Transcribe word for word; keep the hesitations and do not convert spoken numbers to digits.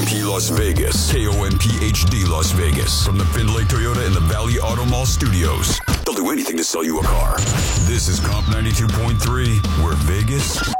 P Las Vegas. K O N P H D Las Vegas. From the Findlay Toyota and the Valley Auto Mall studios. They'll do anything to sell you a car. This is Comp ninety-two point three, where Vegas